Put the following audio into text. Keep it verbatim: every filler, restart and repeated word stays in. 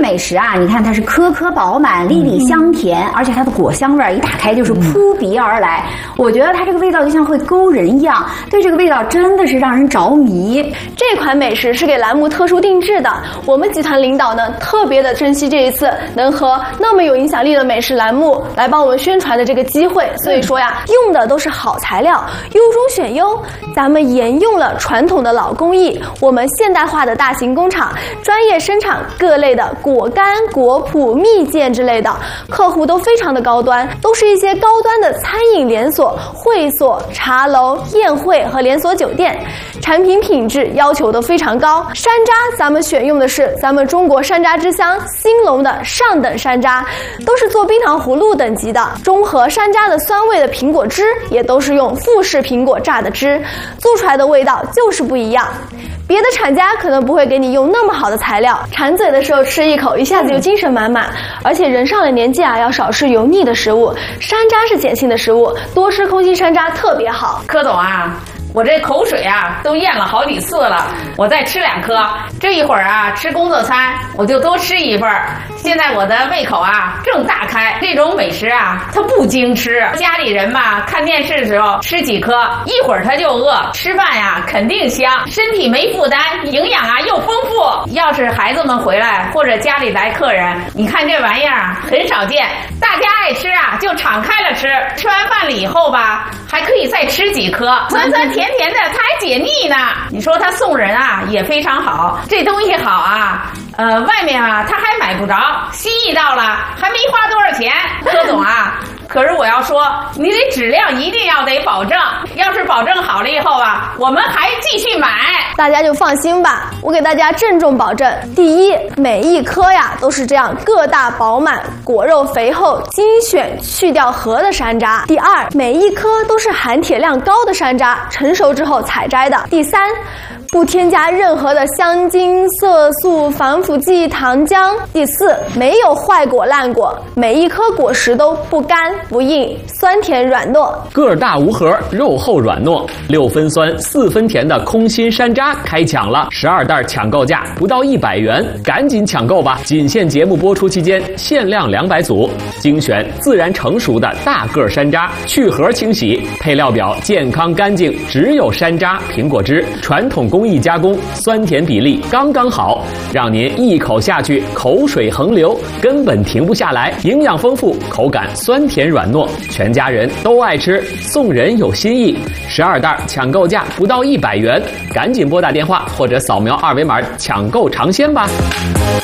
美食啊，你看它是颗颗饱满、粒粒香甜，而且它的果香味一打开就是扑鼻而来。我觉得它这个味道就像会勾人一样，对这个味道真的是让人着迷。 这款美食是给栏目特殊定制的，我们集团领导呢特别的珍惜这一次能和那么有影响力的美食栏目来帮我们宣传的这个机会，所以说呀，用的都是好材料，优中选优。咱们沿用了传统的老工艺，我们现代化的大型工厂专业生产各类的果干、果脯、蜜饯之类的，客户都非常的高端，都是一些高端的餐饮连锁、会所、茶楼、宴会和连锁酒店，产品品质要求都非常高。山楂咱们选用的是咱们中国山楂之乡兴隆的上等山楂，都是做冰糖葫芦等级的，中和山楂的酸味的苹果汁也都是用富士苹果榨的汁，做出来的味道就是不一样。别的厂家可能不会给你用那么好的材料，馋嘴的时候吃一口，一下子就精神满满。而且人上了年纪啊，要少吃油腻的食物，山楂是碱性的食物，多吃空心山楂特别好。 柯总啊，我这口水啊都咽了好几次了，我再吃两颗。这一会儿啊吃工作餐，我就多吃一份。现在我的胃口啊正大开，这种美食啊它不经吃，家里人吧看电视的时候吃几颗，一会儿他就饿，吃饭呀肯定香，身体没负担，营养啊又丰富。要是孩子们回来或者家里来客人，你看这玩意儿很少见，大家爱吃啊就敞开了吃，吃完饭了以后吧还可以再吃几颗，酸酸甜甜的，它还解腻呢。你说它送人啊也非常好，这东西好啊，呃，外面啊他还买不着，心意到了，还没花多少钱。柯总啊，可是我要说，你得质量一定要得保证，要是保证好了以后啊，我们还继续买。 大家就放心吧，我给大家郑重保证：第一，每一颗呀都是这样个大饱满、果肉肥厚、精选去掉核的山楂；第二，每一颗都是含铁量高的山楂，成熟之后采摘的；第三，不添加任何的香精、色素、防腐剂、糖浆；第四，没有坏果烂果，每一颗果实都不干不硬，酸甜软糯， 个儿大无核，肉厚软糯，六分酸四分甜的空心山楂开抢了，十二袋抢购价不到一百元，赶紧抢购吧！仅限节目播出期间，限量两百组，精选自然成熟的大个山楂，去核清洗，配料表健康干净，只有山楂、苹果汁，传统工艺加工，酸甜比例刚刚好，让您一口下去口水横流，根本停不下来，营养丰富，口感酸甜软糯，全家人都爱吃，送人有新意。十二袋抢购价不到一百元，赶紧拨打电话或者扫描二维码抢购尝鲜吧。